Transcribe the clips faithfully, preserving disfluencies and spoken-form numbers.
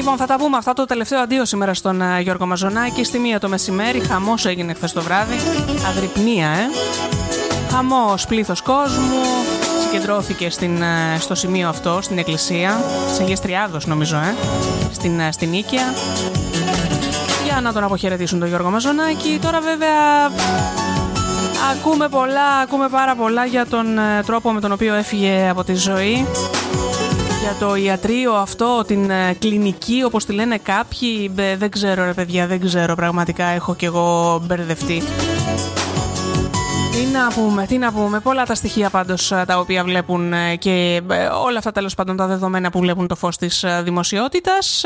Λοιπόν, θα τα πούμε αυτά το τελευταίο αντίο σήμερα στον uh, Γιώργο Μαζονάκη. Στη μία το μεσημέρι, χαμός έγινε χθες το βράδυ. Αγρυπνία, ε. Χαμός, πλήθος κόσμου. Συγκεντρώθηκε στην, uh, στο σημείο αυτό, στην εκκλησία. Σε Αγίας Τριάδος, νομίζω, ε. Στην, uh, στην Νίκαια. Για να τον αποχαιρετήσουν τον Γιώργο Μαζονάκη. Τώρα, βέβαια, ακούμε πολλά, ακούμε πάρα πολλά για τον uh, τρόπο με τον οποίο έφυγε από τη ζωή. Για το ιατρείο αυτό, την uh, κλινική, όπως τη λένε κάποιοι, Μπε, δεν ξέρω ρε παιδιά, δεν ξέρω, πραγματικά έχω κι εγώ μπερδευτεί. Τι να πούμε, τι να πούμε, πολλά τα στοιχεία πάντως τα οποία βλέπουν και όλα αυτά τέλος πάντων τα δεδομένα που βλέπουν το φως της δημοσιότητας. Ε,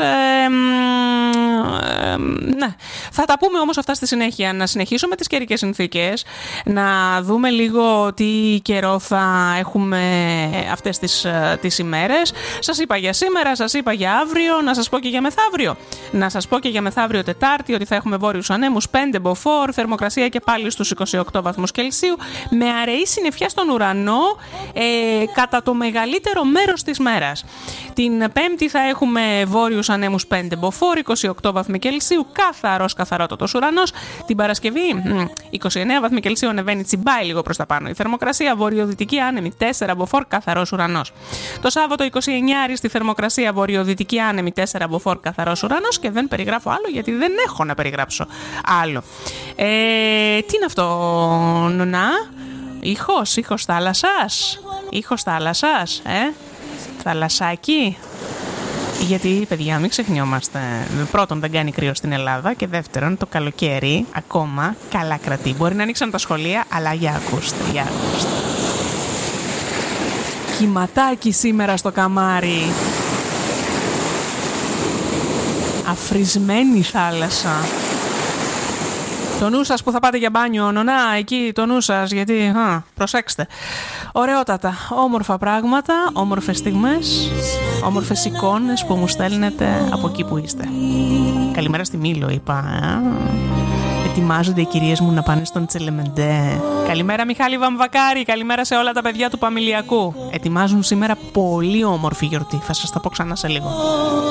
ε, ναι, θα τα πούμε όμως αυτά στη συνέχεια. Να συνεχίσω με τις καιρικές συνθήκες, να δούμε λίγο τι καιρό θα έχουμε αυτές τις, τις ημέρες. Σας είπα για σήμερα, σας είπα για αύριο, να σας πω και για μεθαύριο. Να σας πω και για μεθαύριο Τετάρτη ότι θα έχουμε βόρειους ανέμους, πέντε μποφόρ, θερμοκρασία και πάλι στους είκοσι οκτώ βαθμούς Κελσίου, με αραιή συννεφιά στον ουρανό ε, κατά το μεγαλύτερο μέρος της μέρας. Την Πέμπτη θα έχουμε βόρειους ανέμους πέντε μποφόρ, είκοσι οκτώ βαθμοί Κελσίου, καθαρός καθαρότατος ουρανός. Την Παρασκευή είκοσι εννέα βαθμοί Κελσίου, ανεβαίνει, τσιμπάει λίγο προς τα πάνω η θερμοκρασία, βορειοδυτική άνεμη τέσσερα μποφόρ, καθαρός ουρανός. Το Σάββατο είκοσι εννέα στη θερμοκρασία, βορειοδυτική άνεμη τέσσερα μποφόρ, καθαρός ουρανός, και δεν περιγράφω άλλο γιατί δεν έχω να περιγράψω άλλο. Ε, τι είναι αυτό, νονά? Ήχος, ήχος θάλασσας, ήχος θάλασσας, ε, θαλασσάκι. Γιατί, παιδιά, μην ξεχνιόμαστε. Πρώτον, δεν κάνει κρύο στην Ελλάδα και δεύτερον, το καλοκαίρι ακόμα καλά κρατεί. Μπορεί να ανοίξαν τα σχολεία, αλλά για ακούστε, για ακούστε. Κυματάκι σήμερα στο καμάρι. Αφρισμένη θάλασσα. Το νου σας που θα πάτε για μπάνιο, νονά, εκεί το νου σας, γιατί, α, προσέξτε. Ωραιότατα, όμορφα πράγματα, όμορφες στιγμές, όμορφες εικόνες που μου στέλνετε από εκεί που είστε. Καλημέρα στη Μήλο, είπα. Α, ετοιμάζονται οι κυρίες μου να πάνε στον Τσελεμεντέ. Καλημέρα Μιχάλη Βαμβακάρη, καλημέρα σε όλα τα παιδιά του Παμιλιακού. Ετοιμάζουν σήμερα πολύ όμορφη γιορτή, θα σας τα πω ξανά σε λίγο.